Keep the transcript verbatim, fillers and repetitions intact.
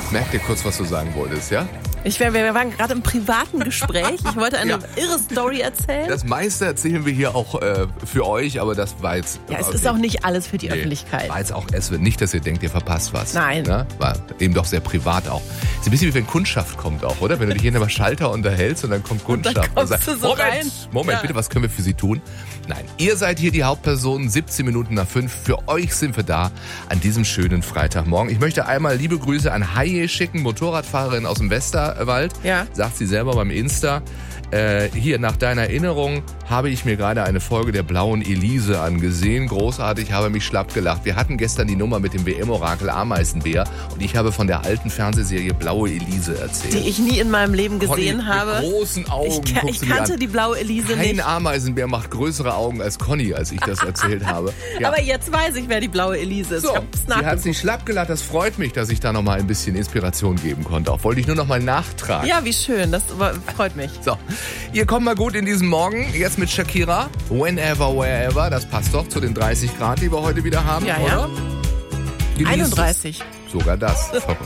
Merk dir kurz, was du sagen wolltest, ja? Ich, wir, wir waren gerade im privaten Gespräch. Ich wollte eine Ja. irre Story erzählen. Das meiste erzählen wir hier auch äh, für euch, aber das war jetzt... Ja, es okay. ist auch nicht alles für die Nee, Öffentlichkeit. War jetzt auch, es wird nicht, dass ihr denkt, ihr verpasst was. Nein. Ne? War eben doch sehr privat auch. Ist ein bisschen wie wenn Kundschaft kommt auch, oder? Wenn du dich hinter einem Schalter unterhältst und dann kommt Kundschaft. kommst und sagt, du so Moment, rein. Moment, Ja. bitte, was können wir für Sie tun? Nein, ihr seid hier die Hauptpersonen, siebzehn Minuten nach fünf. Für euch sind wir da an diesem schönen Freitagmorgen. Ich möchte einmal liebe Grüße an Haie schicken, Motorradfahrerin aus dem Westerwald. Ja. Sagt sie selber beim Insta. Äh, hier, nach deiner Erinnerung habe ich mir gerade eine Folge der Blauen Elise angesehen. Großartig, habe mich schlapp gelacht. Wir hatten gestern die Nummer mit dem W M-Orakel Ameisenbär und ich habe von der alten Fernsehserie Blaue Elise erzählt. Die ich nie in meinem Leben Conny, gesehen mit habe. großen Augen Ich, ka- guckst ich du mir kannte an. die blaue Elise Kein nicht. Ameisenbär macht größere Augen als Conny, als ich das erzählt habe. Ja. Aber jetzt weiß ich, wer die blaue Elise ist. So, ich hab's sie hat nachgeguckt. sich schlapp gelacht. Das freut mich, dass ich da nochmal ein bisschen Inspiration geben konnte. Auch wollte ich nur nochmal nachtragen. Ja, wie schön. Das war- freut mich. So, ihr kommt mal gut in diesen Morgen. Jetzt mit Shakira. Whenever, wherever. Das passt doch zu den dreißig Grad, die wir heute wieder haben, Ja, oder? ja. Genießt einunddreißig. es. Sogar das. Verrückt.